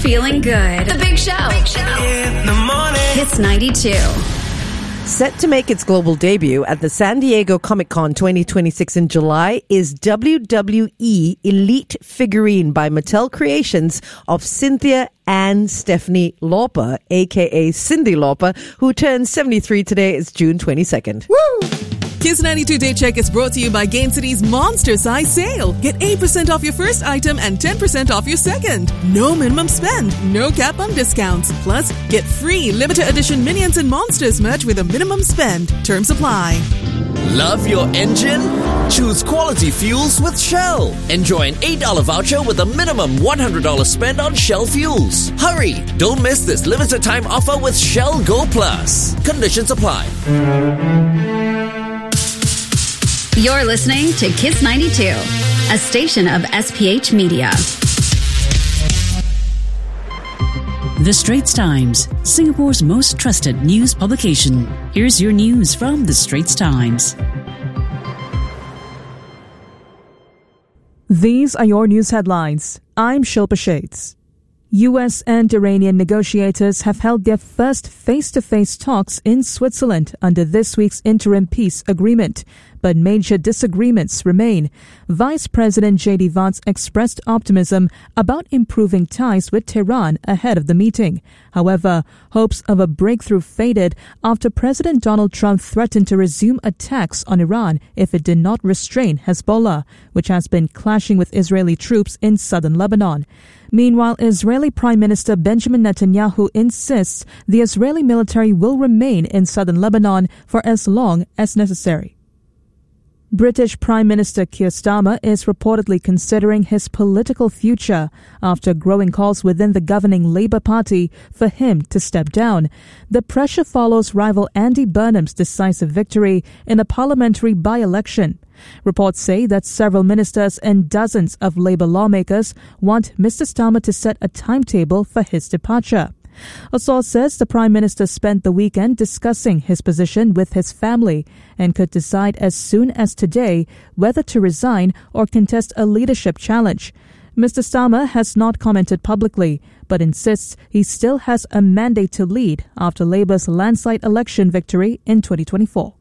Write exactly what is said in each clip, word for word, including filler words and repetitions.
feeling good. The Big Show. Big Show. In the morning. Hits ninety-two. Set to make its global debut at the San Diego Comic-Con twenty twenty-six in July is W W E Elite figurine by Mattel Creations of Cynthia Ann Stephanie Lauper, aka Cyndi Lauper, who turns seventy-three today. It's June twenty-second. Woo! Kiss ninety-two Day Check is brought to you by Gain City's Monster Size Sale. Get eight percent off your first item and ten percent off your second. No minimum spend, no cap on discounts. Plus, get free limited edition Minions and Monsters merch with a minimum spend. Terms apply. Love your engine? Choose quality fuels with Shell. Enjoy an eight dollars voucher with a minimum one hundred dollars spend on Shell fuels. Hurry! Don't miss this limited time offer with Shell Go Plus. Conditions apply. You're listening to Kiss ninety-two, a station of S P H Media. The Straits Times, Singapore's most trusted news publication. Here's your news from The Straits Times. These are your news headlines. I'm Shilpa Shades. U S and Iranian negotiators have held their first face-to-face talks in Switzerland under this week's interim peace agreement, but major disagreements remain. Vice President J D Vance expressed optimism about improving ties with Tehran ahead of the meeting. However, hopes of a breakthrough faded after President Donald Trump threatened to resume attacks on Iran if it did not restrain Hezbollah, which has been clashing with Israeli troops in southern Lebanon. Meanwhile, Israeli Prime Minister Benjamin Netanyahu insists the Israeli military will remain in southern Lebanon for as long as necessary. British Prime Minister Keir Starmer is reportedly considering his political future after growing calls within the governing Labour Party for him to step down. The pressure follows rival Andy Burnham's decisive victory in a parliamentary by-election. Reports say that several ministers and dozens of Labour lawmakers want Mister Starmer to set a timetable for his departure. A source says the Prime Minister spent the weekend discussing his position with his family and could decide as soon as today whether to resign or contest a leadership challenge. Mister Starmer has not commented publicly, but insists he still has a mandate to lead after Labour's landslide election victory in twenty twenty-four.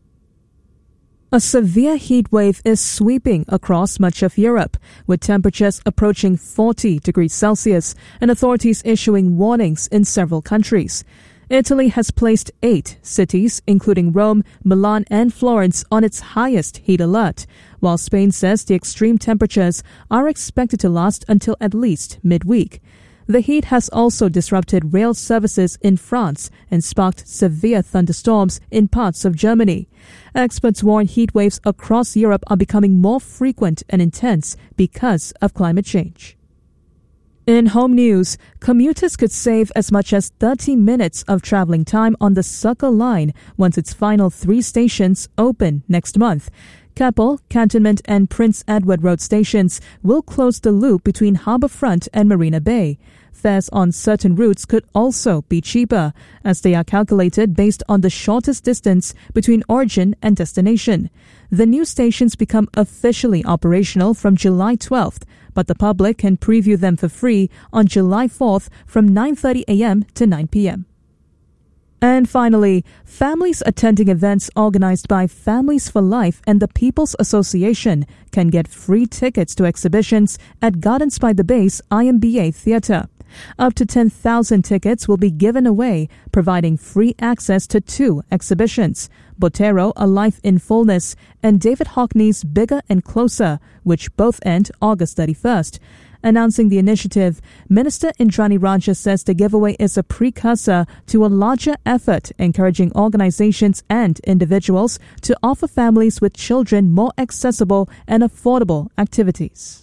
A severe heat wave is sweeping across much of Europe, with temperatures approaching forty degrees Celsius and authorities issuing warnings in several countries. Italy has placed eight cities, including Rome, Milan and Florence, on its highest heat alert, while Spain says the extreme temperatures are expected to last until at least midweek. The heat has also disrupted rail services in France and sparked severe thunderstorms in parts of Germany. Experts warn heat waves across Europe are becoming more frequent and intense because of climate change. In home news, commuters could save as much as thirty minutes of traveling time on the Circle Line once its final three stations open next month. Keppel, Cantonment and Prince Edward Road stations will close the loop between Harbourfront and Marina Bay. Fares on certain routes could also be cheaper, as they are calculated based on the shortest distance between origin and destination. The new stations become officially operational from July twelfth, but the public can preview them for free on July fourth from nine thirty a.m. to nine p.m. And finally, families attending events organized by Families for Life and the People's Association can get free tickets to exhibitions at Gardens by the Bay's I M B A Theatre. Up to ten thousand tickets will be given away, providing free access to two exhibitions, Botero, A Life in Fullness, and David Hockney's Bigger and Closer, which both end August thirty-first. Announcing the initiative, Minister Indrani Raja says the giveaway is a precursor to a larger effort encouraging organizations and individuals to offer families with children more accessible and affordable activities.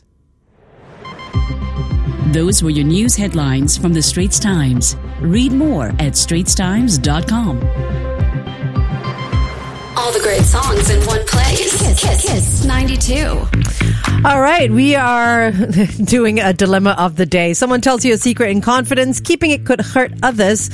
Those were your news headlines from The Straits Times. Read more at straits times dot com. All the great songs in one place. Kiss, Kiss, Kiss ninety-two. All right, we are doing a dilemma of the day. Someone tells you a secret in confidence. Keeping it could hurt others.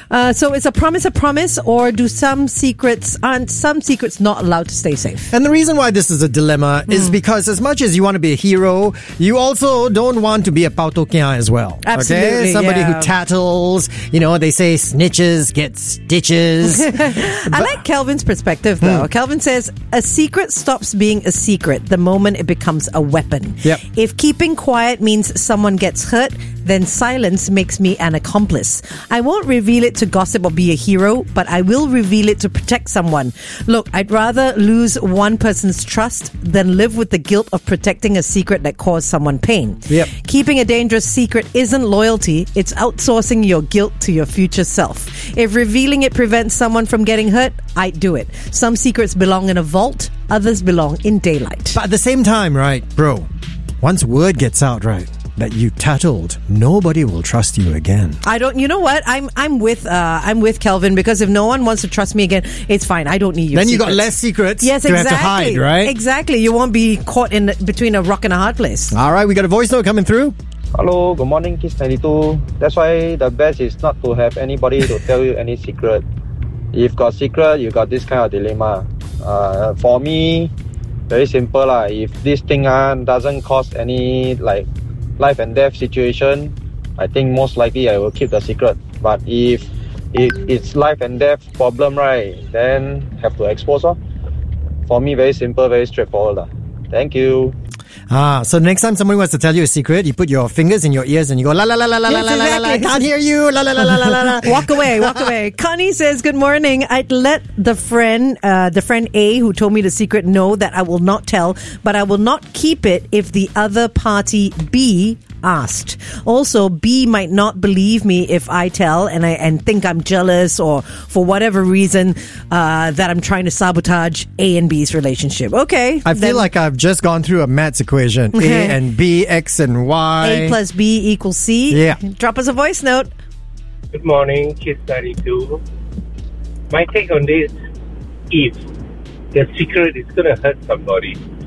Uh, so is a promise a promise, or do some secrets, aren't some secrets not allowed to stay safe? And the reason why this is a dilemma mm. is because as much as you want to be a hero, you also don't want to be a pao tokian as well. Absolutely, okay? Somebody yeah. who tattles, you know, they say snitches get stitches. I like Kelvin's perspective though. Hmm. Kelvin says, a secret stops being a secret the moment it becomes a weapon. Yep. If keeping quiet means someone gets hurt, then silence makes me an accomplice. I won't reveal it to gossip or be a hero, but I will reveal it to protect someone. Look, I'd rather lose one person's trust than live with the guilt of protecting a secret that caused someone pain. Yep. Keeping a dangerous secret isn't loyalty, it's outsourcing your guilt to your future self. If revealing it prevents someone from getting hurt, I'd do it. Some secrets belong in a vault, others belong in daylight. But at the same time, right, bro, once word gets out, right, that you tattled, nobody will trust you again. I don't. You know what? I'm I'm with uh, I'm with Kelvin, because if no one wants to trust me again, it's fine. I don't need your. Then you secrets. got less secrets. Yes, to exactly. have to hide, right? Exactly. You won't be caught in between a rock and a hard place. All right, we got a voice note coming through. Hello, good morning, Kiss ninety-two. That's why the best is not to have anybody to tell you any secret. If got secret, you got this kind of dilemma. Uh, for me, very simple lah. If this thing uh, doesn't cause any like life and death situation, I think most likely I will keep the secret. But if it, it's life and death problem, right, then have to expose. Oh. For me, very simple, very straightforward. Lah. Thank you. Ah, so next time somebody wants to tell you a secret, you put your fingers in your ears and you go la la la la la Yes, la la la la. I exactly. can't hear you. La la la la la la la. Walk away, walk away. Connie says, good morning. I'd let the friend, uh, the friend A who told me the secret know that I will not tell, but I will not keep it if the other party B asked. Also, B might not believe me if I tell and I and think I'm jealous or for whatever reason uh, that I'm trying to sabotage A and B's relationship. Okay. I feel then like I've just gone through a maths equation. A and B, X and Y. A plus B equals C. Yeah. Drop us a voice note. Good morning, Kiss ninety-two. My take on this, if the secret is going to hurt somebody,